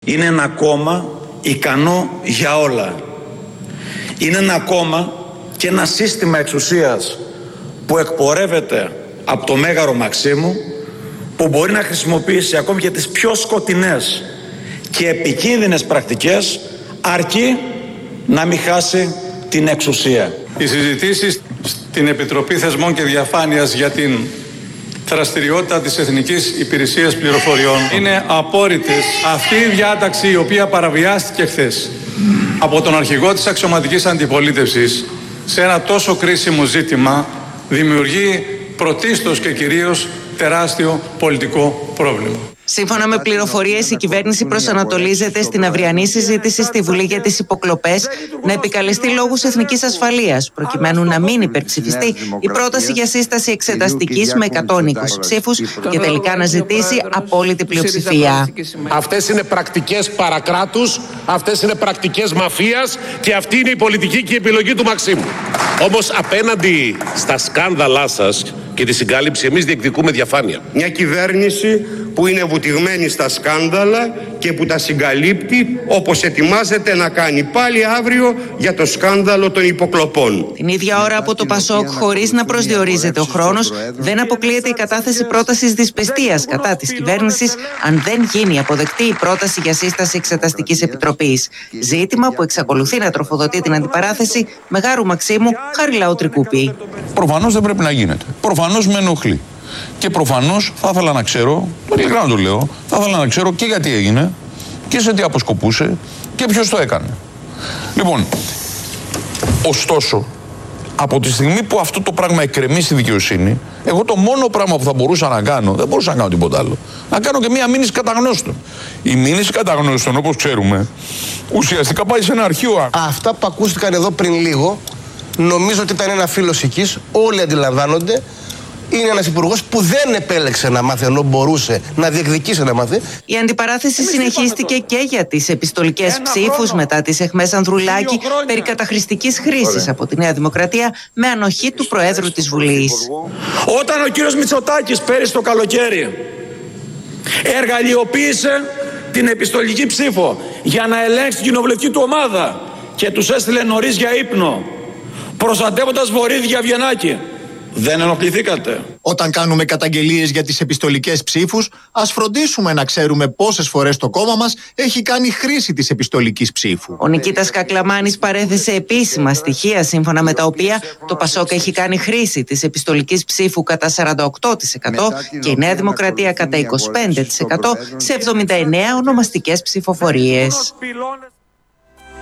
Είναι ένα κόμμα ικανό για όλα. Είναι ένα κόμμα και ένα σύστημα εξουσίας που εκπορεύεται από το Μέγαρο Μαξίμου, που μπορεί να χρησιμοποιήσει ακόμη και τις πιο σκοτεινές και επικίνδυνες πρακτικές, αρκεί να μην χάσει την εξουσία. Οι συζητήσεις στην Επιτροπή Θεσμών και Διαφάνειας για την δραστηριότητα της Εθνικής Υπηρεσίας Πληροφοριών είναι απόρριτες. Αυτή η διάταξη, η οποία παραβιάστηκε χθες από τον αρχηγό της αξιωματικής αντιπολίτευσης σε ένα τόσο κρίσιμο ζήτημα, δημιουργεί πρωτίστως και κυρίως τεράστιο πολιτικό πρόβλημα. Σύμφωνα με πληροφορίες, η κυβέρνηση προσανατολίζεται στην αυριανή συζήτηση στη Βουλή για τις υποκλοπές να επικαλεστεί λόγους εθνικής ασφαλείας, προκειμένου να μην υπερψηφιστεί η πρόταση για σύσταση εξεταστικής με 120 ψήφους και τελικά να ζητήσει απόλυτη πλειοψηφία. Αυτές είναι πρακτικές παρακράτους, αυτές είναι πρακτικές μαφίας και αυτή είναι η πολιτική και η επιλογή του Μαξίμου. Όμως απέναντι στα σκάνδαλά σας και τη συγκάλυψη, εμείς διεκδικούμε διαφάνεια. Μια κυβέρνηση που είναι βουτυγμένη στα σκάνδαλα και που τα συγκαλύπτει, όπως ετοιμάζεται να κάνει πάλι αύριο για το σκάνδαλο των υποκλοπών. Την ίδια ώρα από το ΠΑΣΟΚ, χωρίς να προσδιορίζεται ο χρόνος, δεν αποκλείεται η κατάθεση πρότασης δυσπιστίας κατά της κυβέρνησης, αν δεν γίνει αποδεκτή η πρόταση για σύσταση εξεταστικής επιτροπής. Ζήτημα που εξακολουθεί να τροφοδοτεί την αντιπαράθεση Μεγάρου Μαξίμου Χαριλάου Τρικούπη. Προφανώς δεν πρέπει να γίνεται. Προφανώς με ενοχλεί. Και προφανώς θα ήθελα να ξέρω, ειλικρινά το λέω, θα ήθελα να ξέρω και γιατί έγινε και σε τι αποσκοπούσε και ποιος το έκανε. Λοιπόν, ωστόσο, από τη στιγμή που αυτό το πράγμα εκκρεμεί στη δικαιοσύνη, εγώ το μόνο πράγμα που θα μπορούσα να κάνω, δεν μπορούσα να κάνω τίποτα άλλο, να κάνω και μία μήνυση καταγνώστων. Η μήνυση καταγνώστων, όπως ξέρουμε, ουσιαστικά πάει σε ένα αρχείο. Αυτά που ακούστηκαν εδώ πριν λίγο, νομίζω ότι ήταν ένα φύλλος οικής, όλοι αντιλαμβάνονται. Είναι ένας υπουργός που δεν επέλεξε να μάθει, ενώ μπορούσε να διεκδικήσει να μάθει. Η αντιπαράθεση συνεχίστηκε και για τις επιστολικές ψήφους μετά τις αιχμές Ανδρουλάκη περί καταχρηστικής χρήσης από τη Νέα Δημοκρατία με ανοχή του Προέδρου της Βουλής. Όταν ο κύριος Μητσοτάκης πέρυσι το καλοκαίρι εργαλειοποίησε την επιστολική ψήφο για να ελέγξει την κοινοβουλευτική του ομάδα και τους έστειλε νωρίς για ύπνο, προστατεύοντας Βορύδη για Βιεννάκη, δεν ενοχληθήκατε? Όταν κάνουμε καταγγελίες για τις επιστολικές ψήφους, ας φροντίσουμε να ξέρουμε πόσες φορές το κόμμα μας έχει κάνει χρήση της επιστολικής ψήφου. Ο Νικήτας Κακλαμάνης παρέθεσε επίσημα στοιχεία σύμφωνα με τα οποία το ΠΑΣΟΚ έχει κάνει χρήση της επιστολικής ψήφου κατά 48% και η Νέα Δημοκρατία κατά 25% σε 79 ονομαστικές ψηφοφορίες.